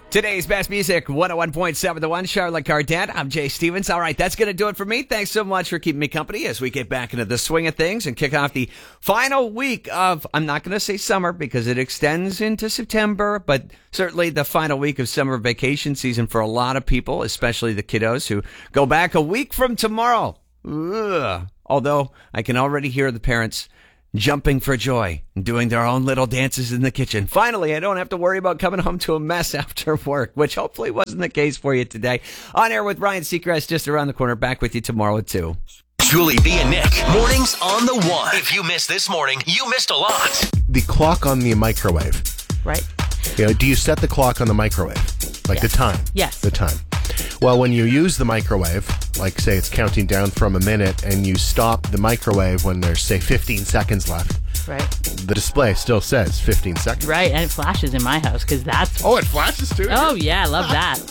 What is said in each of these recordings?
Today's best music, 101.7 The One, Charlotte Cardette. I'm Jay Stevens. All right, that's going to do it for me. Thanks so much for keeping me company as we get back into the swing of things and kick off the final week of, I'm not going to say summer because it extends into September, but certainly the final week of summer vacation season for a lot of people, especially the kiddos who go back a week from tomorrow. Ugh. Although I can already hear the parents jumping for joy and doing their own little dances in the kitchen. Finally, I don't have to worry about coming home to a mess after work, which hopefully wasn't the case for you today. On air with Ryan Seacrest just around the corner. Back with you tomorrow at 2. Julie B and Nick, mornings on the One. If you missed this morning, you missed a lot. The clock on the microwave. Right. Do you set the clock on the microwave? Like Yes. the time? Yes. The time. Well, when you use the microwave, like say it's counting down from a minute, and you stop the microwave when there's, say, 15 seconds left, Right. the display still says 15 seconds. Right. And it flashes in my house because that's. Oh, it flashes too? Oh, yeah. I love that.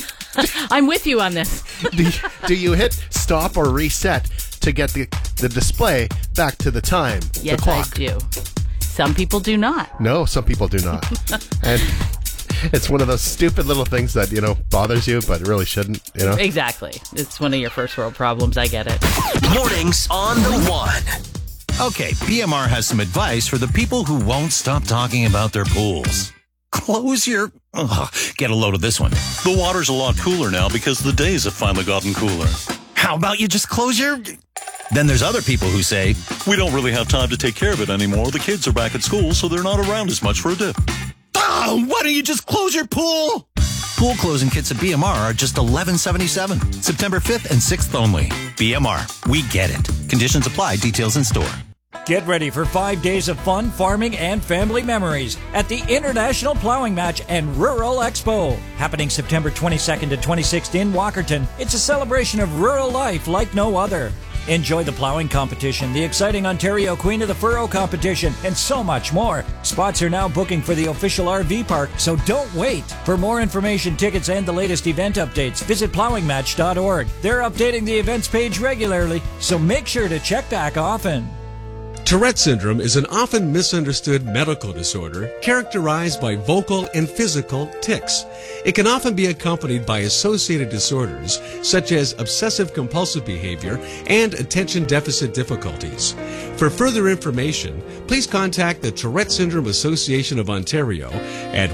I'm with you on this. Do you hit stop or reset to get the display back to the time? Yes, the clock? I do. Some people do not. No, some people do not. And it's one of those stupid little things that, bothers you, but it really shouldn't, Exactly. It's one of your first world problems. I get it. Mornings on the One. Okay, BMR has some advice for the people who won't stop talking about their pools. Close your... get a load of this one. The water's a lot cooler now because the days have finally gotten cooler. How about you just close your... Then there's other people who say, we don't really have time to take care of it anymore. The kids are back at school, so they're not around as much for a dip. Oh, why don't you just close your pool? Pool closing kits at BMR are just $11.77. September 5th and 6th only. BMR, we get it. Conditions apply. Details in store. Get ready for 5 days of fun, farming, and family memories at the International Plowing Match and Rural Expo. Happening September 22nd to 26th in Walkerton. It's a celebration of rural life like no other. Enjoy the plowing competition, the exciting Ontario Queen of the Furrow competition, and so much more. Spots are now booking for the official RV park, so don't wait. For more information, tickets, and the latest event updates, visit plowingmatch.org. They're updating the events page regularly, so make sure to check back often. Tourette syndrome is an often misunderstood medical disorder characterized by vocal and physical tics. It can often be accompanied by associated disorders such as obsessive-compulsive behavior and attention deficit difficulties. For further information, please contact the Tourette Syndrome Association of Ontario at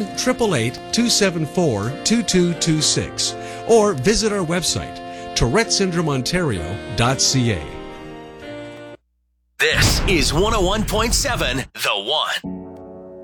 1-888-274-2226 or visit our website, tourettesyndromeontario.ca. This is 101.7 The One.